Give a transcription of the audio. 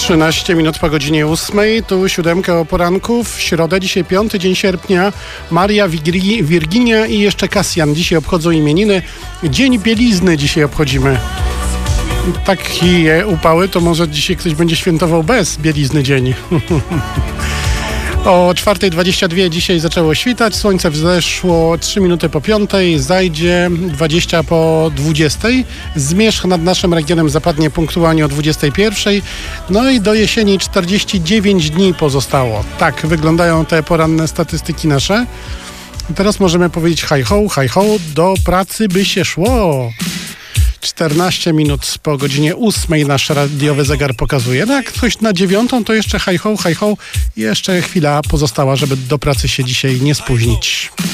13 minut po godzinie 8, tu 7 o poranku, w środę, dzisiaj 5 dzień sierpnia, Maria, Wirginia i jeszcze Kasjan dzisiaj obchodzą imieniny. Dzień bielizny dzisiaj obchodzimy. Takie upały, to może dzisiaj ktoś będzie świętował bez bielizny dzień. O 4:22 dzisiaj zaczęło świtać, słońce wzeszło 3 minuty po 5, zajdzie 20 po 20. Zmierzch nad naszym regionem zapadnie punktualnie o 21. No i do jesieni 49 dni pozostało. Tak wyglądają te poranne statystyki nasze. Teraz możemy powiedzieć hi ho, do pracy by się szło. 14 minut po godzinie 8 nasz radiowy zegar pokazuje. No jak coś na 9, to jeszcze hi ho, jeszcze chwila pozostała, żeby do pracy się dzisiaj nie spóźnić.